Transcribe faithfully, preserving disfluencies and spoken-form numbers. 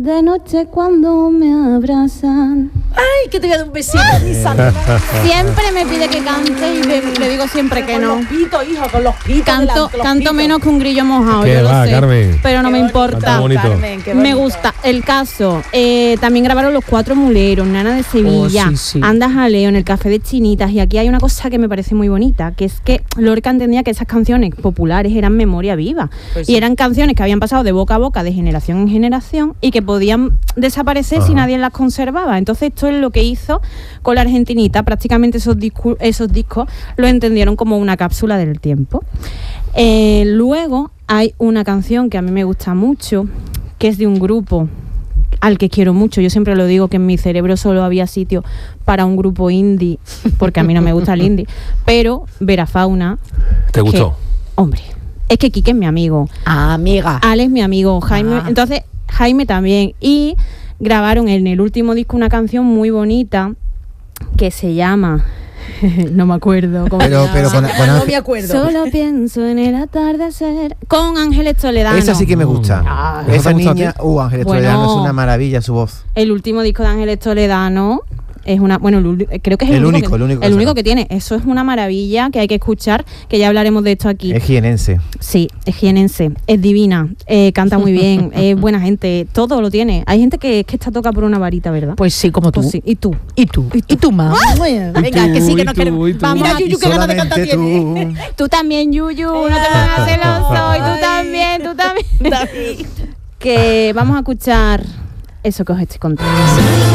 de noche cuando me abrazan. Ay, que te voy a dar un besito, mi santa. Siempre me pide que cante y le, le digo siempre que con no. Con los pitos, hijo, con los pitos. Canto, delante, los canto pitos. menos que un grillo mojado, ¿Qué yo lo va, sé, Carmen? pero no Qué me bonito, importa. bonito. Carmen, qué Me bonito. gusta. El caso, eh, también grabaron Los Cuatro Muleros, Nana de Sevilla, Oh, sí, sí. Anda Jaleo, en el Café de Chinitas. Y aquí hay una cosa que me parece muy bonita, que es que Lorca entendía que esas canciones populares eran memoria viva. Pues y sí. eran canciones que habían pasado de boca a boca, de generación en generación, y que podían desaparecer Ajá. si nadie las conservaba. Entonces esto es lo que hizo con la Argentinita. Prácticamente esos, discu- esos discos lo entendieron como una cápsula del tiempo. Eh, luego hay una canción que a mí me gusta mucho, que es de un grupo al que quiero mucho. Yo siempre lo digo, que en mi cerebro solo había sitio para un grupo indie, porque a mí no me gusta el indie, pero Vera Fauna. ¿Te gustó? que, hombre, es que Quique es mi amigo, Ah, amiga. Ale es mi amigo, Jaime, Ah. entonces Jaime también. Y grabaron en el último disco una canción muy bonita que se llama no me acuerdo cómo Pero, se pero llama. con, con no Ángel- me acuerdo. Solo pienso en el atardecer con Ángeles Toledano. esa sí que me gusta. Ah, ¿esa Esa te gusta a niña, ti? uh, Ángeles Bueno. Toledano es una maravilla su voz. El último disco de Ángeles Toledano es una, bueno, el ul- creo que es el, El único, único, que, el único que el sacó. único que tiene. Eso es una maravilla que hay que escuchar, que ya hablaremos de esto aquí. Es jienense. Sí, es jienense, es divina, eh, canta muy bien, es buena gente, todo lo tiene. Hay gente que, que está toca por una varita, ¿verdad? Pues sí, como tú. Pues sí, y tú. Y tú. Y tú, mamá. Venga, tú, que sí, que y no tú, queremos. y tú. Vamos, mira, Yuyu, qué ganas de cantar Solamente tiene. tú. Tú también, Yuyu, no te pongas celoso, y tú también, tú también. David. Que vamos a escuchar eso que os estoy contando.